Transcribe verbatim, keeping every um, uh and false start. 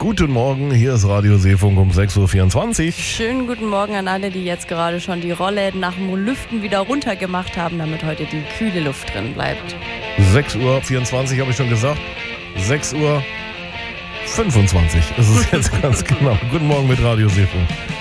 Guten Morgen, hier ist Radio Seefunk um sechs Uhr vierundzwanzig. Schönen guten Morgen an alle, die jetzt gerade schon die Rollläden nach dem Lüften wieder runtergemacht haben, damit heute die kühle Luft drin bleibt. sechs Uhr vierundzwanzig habe ich schon gesagt. sechs Uhr fünfundzwanzig ist es jetzt ganz genau. Guten Morgen mit Radio Seefunk.